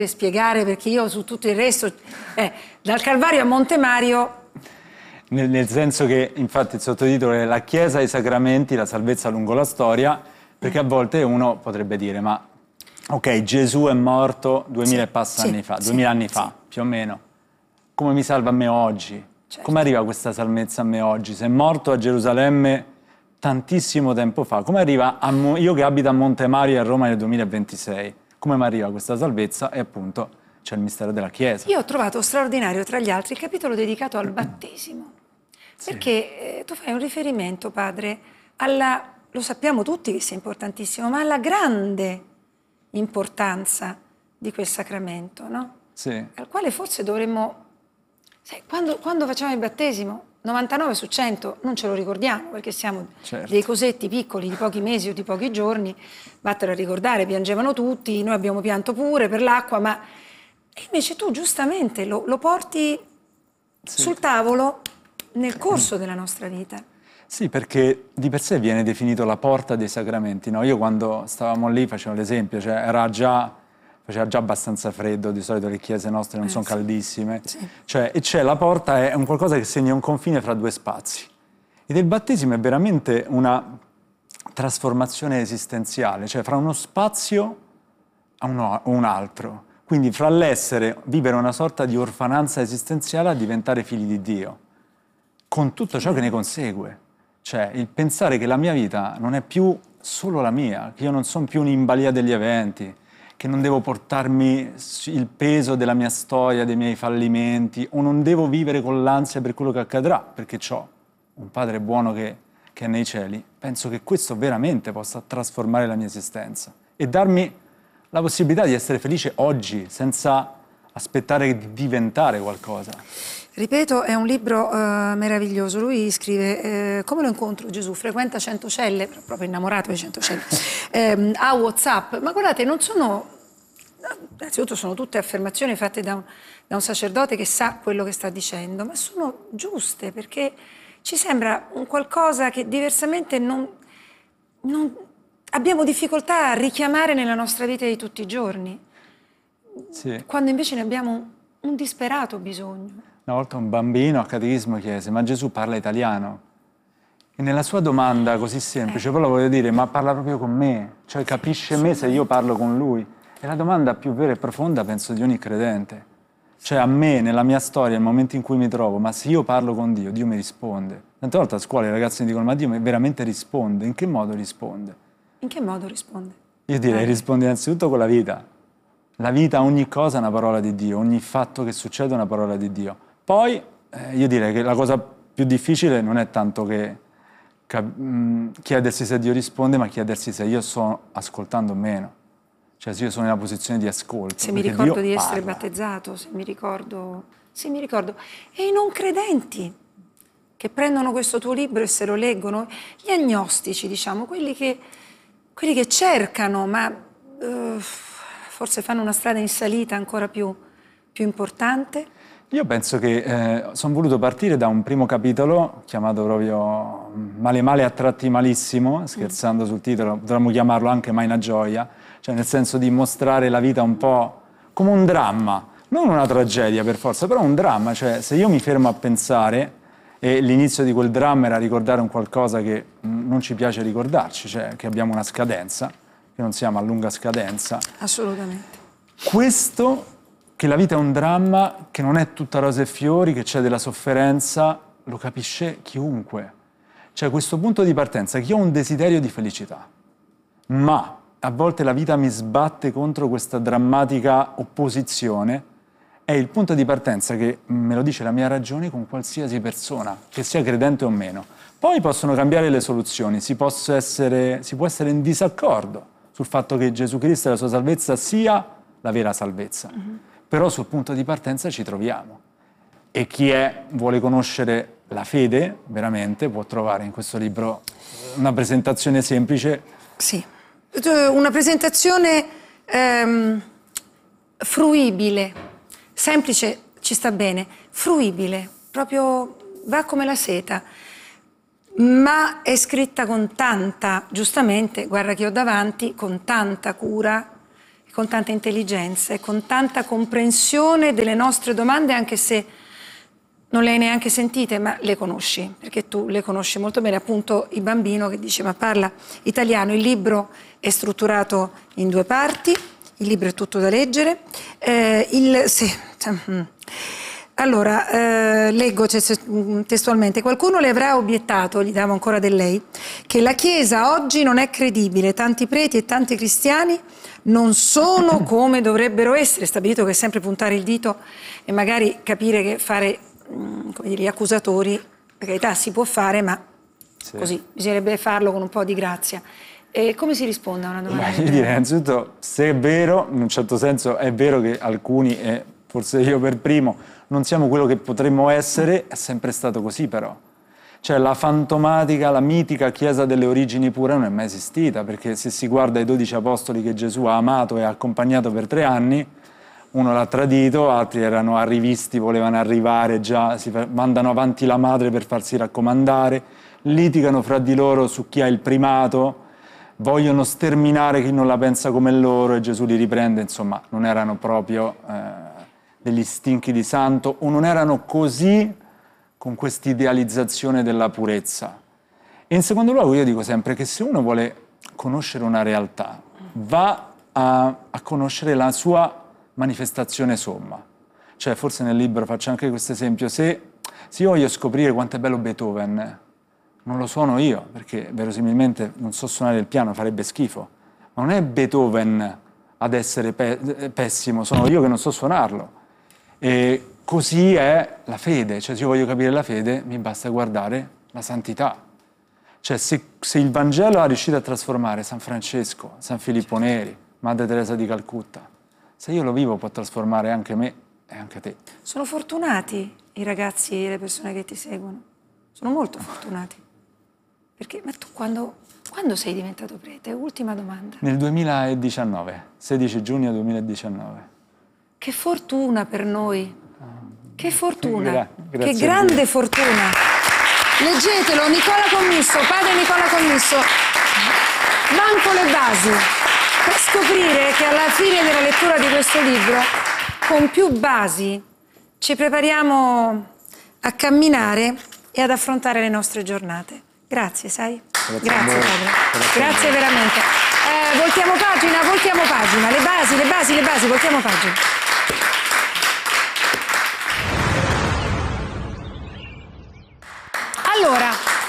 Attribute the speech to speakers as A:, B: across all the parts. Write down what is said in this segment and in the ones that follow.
A: spiegare, perché io su tutto il resto, dal Calvario a Monte Mario...
B: Nel senso che, infatti, il sottotitolo è La Chiesa e i sacramenti, la salvezza lungo la storia, perché a volte uno potrebbe dire, ma ok, Gesù è morto 2000 e passa anni fa, 2000 anni fa, più o meno. Come mi salva a me oggi?
A: Certo.
B: Come arriva questa salvezza a me oggi? Se è morto a Gerusalemme tantissimo tempo fa, come arriva io che abito a Monte Mario a Roma nel 2026? Come mi arriva questa salvezza? E appunto c'è il mistero della Chiesa.
A: Io ho trovato straordinario, tra gli altri, il capitolo dedicato al battesimo. Perché tu fai un riferimento, padre, lo sappiamo tutti che sia importantissimo, ma alla grande importanza di quel sacramento, no?
B: Sì.
A: Al quale forse dovremmo... Sai, quando facciamo il battesimo, 99 su 100 non ce lo ricordiamo, perché siamo dei cosetti piccoli di pochi mesi o di pochi giorni, vattene a ricordare, piangevano tutti, noi abbiamo pianto pure per l'acqua, ma invece tu giustamente lo porti sul tavolo nel corso della nostra vita.
B: Sì, perché di per sé viene definito la porta dei sacramenti, no? Io quando stavamo lì facevo l'esempio, cioè faceva già abbastanza freddo, di solito le chiese nostre non sono caldissime, cioè, e c'è la porta, è un qualcosa che segna un confine fra due spazi. Ed il battesimo è veramente una trasformazione esistenziale, cioè fra uno spazio a un altro. Quindi fra vivere una sorta di orfananza esistenziale a diventare figli di Dio, con tutto ciò che ne consegue. Cioè il pensare che la mia vita non è più solo la mia, che io non sono più un'imbalia degli eventi, che non devo portarmi il peso della mia storia, dei miei fallimenti, o non devo vivere con l'ansia per quello che accadrà, perché ho un Padre buono che è nei cieli. Penso che questo veramente possa trasformare la mia esistenza e darmi la possibilità di essere felice oggi, senza aspettare di diventare qualcosa.
A: Ripeto, è un libro meraviglioso. Lui scrive, come lo incontro Gesù? Frequenta Centocelle, proprio innamorato di Centocelle, ha WhatsApp. Ma guardate, non sono... Innanzitutto sono tutte affermazioni fatte da un sacerdote che sa quello che sta dicendo, ma sono giuste, perché ci sembra un qualcosa che diversamente non abbiamo difficoltà a richiamare nella nostra vita di tutti i giorni, quando invece ne abbiamo un disperato bisogno.
B: Una volta un bambino a catechismo chiese, ma Gesù parla italiano? E nella sua domanda così semplice, poi lo voglio dire, ma parla proprio con me? Cioè capisce me se io parlo con lui? È la domanda più vera e profonda, penso, di ogni credente. Cioè a me, nella mia storia, nel momento in cui mi trovo, ma se io parlo con Dio, Dio mi risponde. Tante volte a scuola i ragazzi mi dicono, ma Dio veramente risponde? In che modo risponde?
A: In che modo risponde?
B: Io direi risponde innanzitutto con la vita. La vita, ogni cosa è una parola di Dio, ogni fatto che succede è una parola di Dio. Poi io direi che la cosa più difficile non è tanto che chiedersi se Dio risponde, ma chiedersi se io sto ascoltando o meno. Cioè se io sono nella posizione di ascolto.
A: Se mi ricordo di essere battezzato, se mi ricordo. E i non credenti che prendono questo tuo libro e se lo leggono, gli agnostici, diciamo, quelli che cercano, ma forse fanno una strada in salita ancora più importante.
B: Io penso che sono voluto partire da un primo capitolo chiamato proprio Male male a tratti malissimo, scherzando sul titolo, potremmo chiamarlo anche Mai una gioia, cioè nel senso di mostrare la vita un po' come un dramma, non una tragedia per forza, però un dramma, cioè se io mi fermo a pensare e l'inizio di quel dramma era ricordare un qualcosa che non ci piace ricordarci, cioè che abbiamo una scadenza, che non siamo a lunga scadenza.
A: Assolutamente.
B: Questo, che la vita è un dramma, che non è tutta rose e fiori, che c'è della sofferenza, lo capisce chiunque. C'è questo punto di partenza, che io ho un desiderio di felicità, ma a volte la vita mi sbatte contro questa drammatica opposizione, è il punto di partenza che me lo dice la mia ragione con qualsiasi persona, che sia credente o meno. Poi possono cambiare le soluzioni, si può essere in disaccordo sul fatto che Gesù Cristo e la sua salvezza sia la vera salvezza. Però sul punto di partenza ci troviamo. E chi vuole conoscere la fede, veramente, può trovare in questo libro una presentazione semplice.
A: Sì, una presentazione fruibile, semplice ci sta bene, fruibile, proprio va come la seta, ma è scritta con tanta, giustamente, guarda che ho davanti, con tanta cura con tanta intelligenza e con tanta comprensione delle nostre domande, anche se non le hai neanche sentite, ma le conosci, perché tu le conosci molto bene, appunto il bambino che dice ma parla italiano. Il libro è strutturato in 2 parti, il libro è tutto da leggere. Allora, leggo testualmente: qualcuno le avrà obiettato, gli davo ancora del lei, che la Chiesa oggi non è credibile, tanti preti e tanti cristiani non sono come dovrebbero essere. Stabilito che è sempre puntare il dito e magari capire che fare, come dire, gli accusatori, per carità si può fare, ma così, bisognerebbe farlo con un po' di grazia. E come si risponde a una domanda?
B: Io direi innanzitutto, se è vero, in un certo senso è vero che alcuni, e forse io per primo, non siamo quello che potremmo essere, è sempre stato così però. Cioè la fantomatica, la mitica Chiesa delle origini pure non è mai esistita, perché se si guarda i 12 apostoli che Gesù ha amato e ha accompagnato per 3 anni, uno l'ha tradito, altri erano arrivisti, volevano arrivare già, mandano avanti la madre per farsi raccomandare, litigano fra di loro su chi ha il primato, vogliono sterminare chi non la pensa come loro e Gesù li riprende. Insomma, non erano proprio degli stinchi di santo, o non erano così con questa idealizzazione della purezza. E in secondo luogo io dico sempre che se uno vuole conoscere una realtà, va a conoscere la sua manifestazione somma. Cioè, forse nel libro faccio anche questo esempio: se io voglio scoprire quanto è bello Beethoven, non lo suono io, perché verosimilmente non so suonare il piano, farebbe schifo. Ma non è Beethoven ad essere pessimo, sono io che non so suonarlo. E così è la fede, cioè se io voglio capire la fede mi basta guardare la santità. Cioè se il Vangelo ha riuscito a trasformare San Francesco, San Filippo Neri, Madre Teresa di Calcutta, se io lo vivo può trasformare anche me e anche te.
A: Sono fortunati i ragazzi e le persone che ti seguono, sono molto fortunati. Perché, ma tu quando sei diventato prete? Ultima domanda.
B: Nel 2019, 16 giugno 2019.
A: Che fortuna per noi, che fortuna,
B: Grazie
A: che grande fortuna. Leggetelo, Nicola Commisso, padre Nicola Commisso, Manco le basi, per scoprire che alla fine della lettura di questo libro, con più basi, ci prepariamo a camminare e ad affrontare le nostre giornate. Grazie, sai? Grazie padre. Grazie veramente. Voltiamo pagina, le basi, voltiamo pagina. Allora,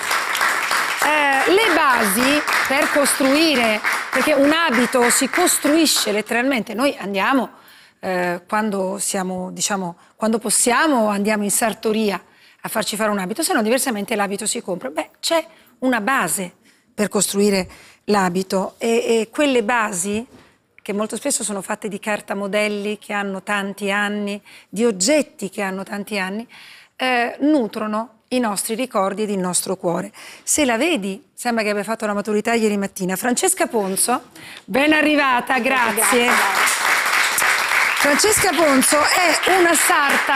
A: le basi per costruire, perché un abito si costruisce letteralmente. Noi andiamo, quando possiamo, andiamo in sartoria a farci fare un abito, se no diversamente l'abito si compra. Beh, c'è una base per costruire l'abito e quelle basi, che molto spesso sono fatte di carta modelli che hanno tanti anni, di oggetti che hanno tanti anni, nutrono i nostri ricordi ed il nostro cuore. Se la vedi, sembra che abbia fatto la maturità ieri mattina. Francesca Ponzo, ben arrivata, grazie. Francesca Ponzo è una sarta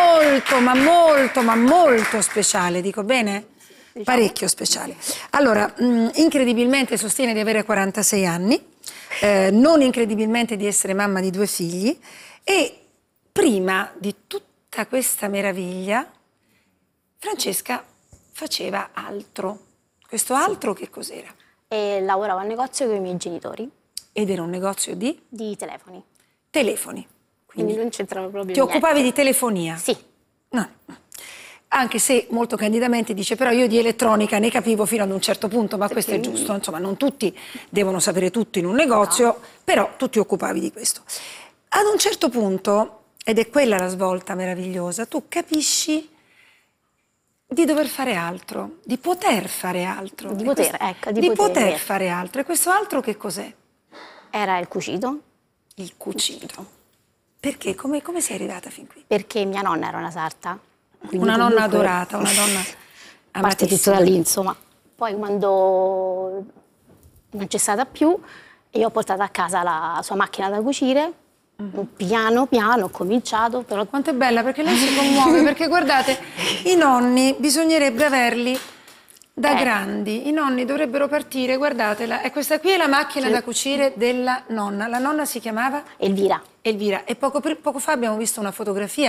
A: molto speciale, dico bene? Diciamo. Parecchio speciale. Allora, incredibilmente sostiene di avere 46 anni, non incredibilmente di essere mamma di 2 figli, e prima di tutta questa meraviglia Francesca faceva altro. Questo altro che cos'era?
C: Lavoravo al negozio con i miei genitori.
A: Ed era un negozio di?
C: Di telefoni.
A: Telefoni.
C: Quindi non c'entrava proprio
A: niente. Ti occupavi di telefonia?
C: Sì.
A: No. Anche se molto candidamente dice, però io di elettronica ne capivo fino ad un certo punto, ma questo è giusto. Insomma, non tutti devono sapere tutto in un negozio, no. Però tu ti occupavi di questo. Ad un certo punto, ed è quella la svolta meravigliosa, tu capisci di dover fare altro, di poter fare altro.
C: Di poter
A: fare altro. E questo altro che cos'è?
C: Era il cucito.
A: Il cucito. Perché? Come sei arrivata fin qui?
C: Perché mia nonna era una sarta.
A: Una nonna adorata, una donna amatissima.
C: Parte tutto da lì, insomma. Poi quando non c'è stata più, io ho portato a casa la sua macchina da cucire. Piano piano ho cominciato, però...
A: Quanto è bella, perché lei si commuove, perché guardate, i nonni bisognerebbe averli Da grandi i nonni dovrebbero partire, guardatela, e questa qui è la macchina da cucire della nonna. La nonna si chiamava?
C: Elvira.
A: Elvira. E poco fa abbiamo visto una fotografia